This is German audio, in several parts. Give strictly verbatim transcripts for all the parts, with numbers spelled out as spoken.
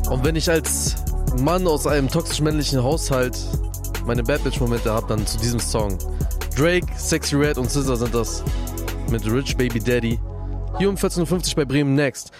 Und wenn ich als Mann aus einem toxisch männlichen Haushalt meine Bad Bitch Momente habe, dann zu diesem Song. Drake, Sexy Red und S Z A sind das mit Rich Baby Daddy. Hier um vierzehn Uhr fünfzig bei Bremen Next.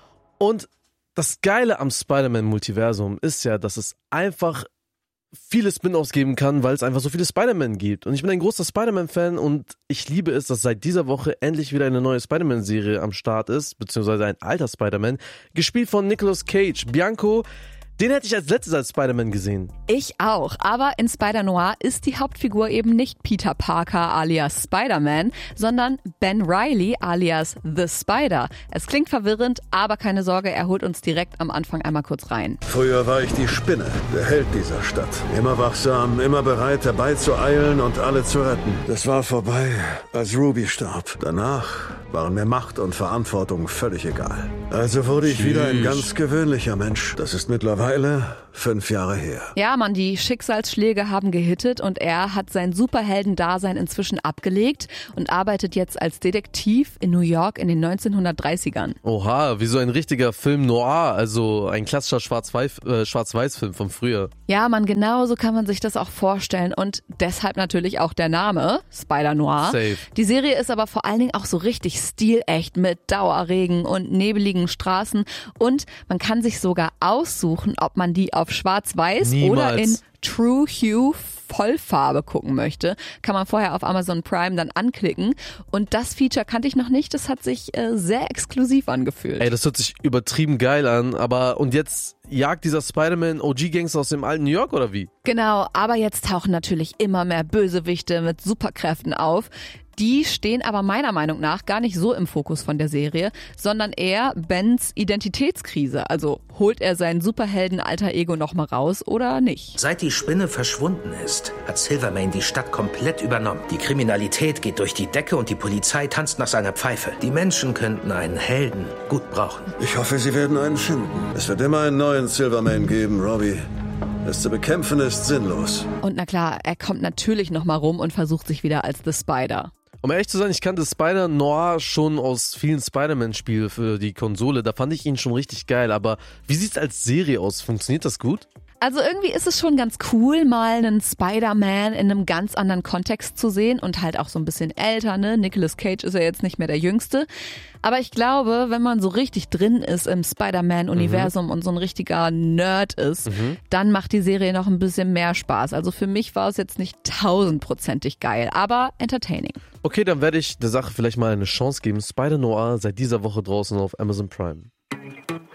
Und das Geile am Spider-Man-Multiversum ist ja, dass es einfach viele Spin-Offs geben kann, weil es einfach so viele Spider-Man gibt. Und ich bin ein großer Spider-Man-Fan und ich liebe es, dass seit dieser Woche endlich wieder eine neue Spider-Man-Serie am Start ist, beziehungsweise ein alter Spider-Man, gespielt von Nicolas Cage. Bianco, den hätte ich als letztes als Spider-Man gesehen. Ich auch, aber in Spider-Noir ist die Hauptfigur eben nicht Peter Parker alias Spider-Man, sondern Ben Reilly alias The Spider. Es klingt verwirrend, aber keine Sorge, er holt uns direkt am Anfang einmal kurz rein. Früher war ich die Spinne, der Held dieser Stadt. Immer wachsam, immer bereit, herbeizueilen und alle zu retten. Das war vorbei, als Ruby starb. Danach waren mir Macht und Verantwortung völlig egal. Also wurde ich wieder ein ganz gewöhnlicher Mensch. Das ist mittlerweile fünf Jahre her. Ja, Mann, die Schicksalsschläge haben gehittet und er hat sein Superheldendasein inzwischen abgelegt und arbeitet jetzt als Detektiv in New York in den neunzehnhundertdreißigern. Oha, wie so ein richtiger Film Noir, also ein klassischer Schwarz-Weiß, äh, Schwarz-Weiß-Film von früher. Ja, Mann, genau so kann man sich das auch vorstellen und deshalb natürlich auch der Name Spider-Noir. Safe. Die Serie ist aber vor allen Dingen auch so richtig stilecht mit Dauerregen und nebeligen Straßen und man kann sich sogar aussuchen, ob man die auf Schwarz-Weiß Niemals. oder in True Hue Vollfarbe gucken möchte, kann man vorher auf Amazon Prime dann anklicken und das Feature kannte ich noch nicht, das hat sich äh, sehr exklusiv angefühlt. Ey, das hört sich übertrieben geil an, aber und jetzt jagt dieser Spider-Man O G-Gangster aus dem alten New York oder wie? Genau, aber jetzt tauchen natürlich immer mehr Bösewichte mit Superkräften auf. Die stehen aber meiner Meinung nach gar nicht so im Fokus von der Serie, sondern eher Bens Identitätskrise. Also holt er sein Superhelden-Alter-Ego nochmal raus oder nicht? Seit die Spinne verschwunden ist, hat Silvermane die Stadt komplett übernommen. Die Kriminalität geht durch die Decke und die Polizei tanzt nach seiner Pfeife. Die Menschen könnten einen Helden gut brauchen. Ich hoffe, sie werden einen finden. Es wird immer einen neuen Silvermane geben, Robbie. Es zu bekämpfen ist sinnlos. Und na klar, er kommt natürlich nochmal rum und versucht sich wieder als The Spider. Um ehrlich zu sein, ich kannte Spider-Noir schon aus vielen Spider-Man-Spielen für die Konsole. Da fand ich ihn schon richtig geil. Aber wie sieht's als Serie aus? Funktioniert das gut? Also irgendwie ist es schon ganz cool, mal einen Spider-Man in einem ganz anderen Kontext zu sehen und halt auch so ein bisschen älter, ne? Nicolas Cage ist ja jetzt nicht mehr der Jüngste. Aber ich glaube, wenn man so richtig drin ist im Spider-Man-Universum mhm. und so ein richtiger Nerd ist, mhm. dann macht die Serie noch ein bisschen mehr Spaß. Also für mich war es jetzt nicht tausendprozentig geil, aber entertaining. Okay, dann werde ich der Sache vielleicht mal eine Chance geben. Spider-Noir seit dieser Woche draußen auf Amazon Prime.